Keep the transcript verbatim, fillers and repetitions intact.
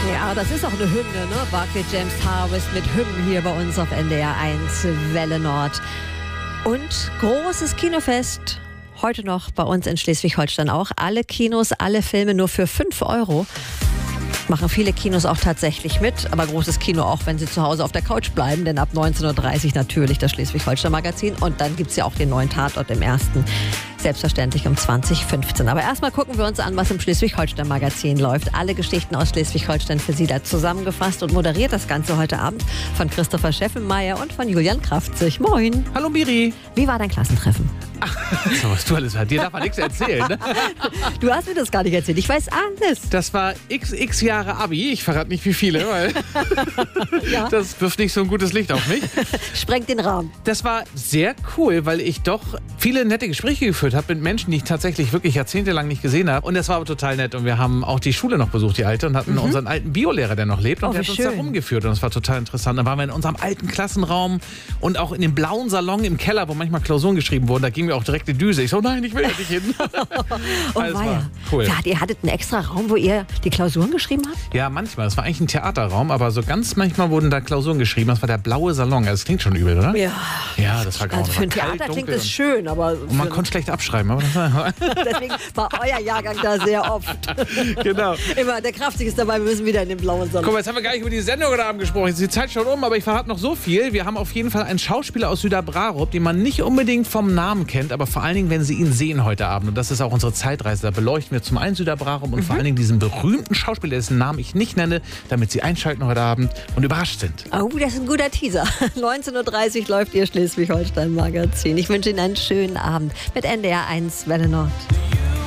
Ja, das ist auch eine Hymne, ne? Barclay James Harvest mit Hymnen hier bei uns auf N D R eins Welle Nord. Und großes Kinofest. Heute noch bei uns in Schleswig-Holstein auch. Alle Kinos, alle Filme nur für fünf Euro. Machen viele Kinos auch tatsächlich mit, aber großes Kino auch, wenn sie zu Hause auf der Couch bleiben, denn ab neunzehn Uhr dreißig natürlich das Schleswig-Holstein-Magazin und dann gibt es ja auch den neuen Tatort im ersten, selbstverständlich um zwanzig Uhr fünfzehn. Aber erstmal gucken wir uns an, was im Schleswig-Holstein-Magazin läuft. Alle Geschichten aus Schleswig-Holstein für Sie da zusammengefasst und moderiert das Ganze heute Abend von Christopher Scheffenmeier und von Julian Kraftzig. Moin. Hallo Miri. Wie war dein Klassentreffen? Ach, so was du alles hast. Dir darf man nichts erzählen, ne? Du hast mir das gar nicht erzählt. Ich weiß alles. Das war x x Jahre Abi. Ich verrate nicht wie viele, weil Ja. das wirft nicht so ein gutes Licht auf mich. Sprengt den Rahmen. Das war sehr cool, weil ich doch viele nette Gespräche geführt habe mit Menschen, die ich tatsächlich wirklich jahrzehntelang nicht gesehen habe. Und das war aber total nett. Und wir haben auch die Schule noch besucht, die alte, und hatten Mhm. unseren alten Biolehrer, der noch lebt. Und Oh, der wie hat uns da schön. rumgeführt. Und das war total interessant. Dann waren wir in unserem alten Klassenraum und auch in dem blauen Salon im Keller, wo manchmal Klausuren geschrieben wurden. Da ging mir auch direkt die Düse. Ich so, nein, ich will ja nicht hin. Oh, Also, es war weia. cool. Ja, ihr hattet einen extra Raum, wo ihr die Klausuren geschrieben habt? Ja, manchmal. Es war eigentlich ein Theaterraum, aber so ganz manchmal wurden da Klausuren geschrieben. Das war der blaue Salon. Also, das klingt schon übel, oder? Ja. Ja, das war Also grauenhaft. für ein Kalt, Theater klingt dunkel das schön, aber und man für- konnte schlecht abschreiben. Aber das war deswegen war euer Jahrgang da sehr oft. genau. Immer, der Kraftzig ist dabei, wir müssen wieder in den blauen Salon. Guck mal, jetzt haben wir gar nicht über die Sendung heute Abend gesprochen. Jetzt ist die Zeit schon um, aber ich verrate noch so viel. Wir haben auf jeden Fall einen Schauspieler aus Süderbrarup, den man nicht unbedingt vom Namen kennt, aber vor allen Dingen, wenn Sie ihn sehen heute Abend. Und das ist auch unsere Zeitreise. Da beleuchten wir zum einen Süderbrarup und vor allen Dingen diesen berühmten Schauspieler, dessen Namen ich nicht nenne, damit Sie einschalten heute Abend und überrascht sind. Oh, das ist ein guter Teaser. neunzehn Uhr dreißig läuft Ihr Schleswig-Holstein-Magazin. Ich wünsche Ihnen einen schönen Abend mit N D R eins Welle Nord.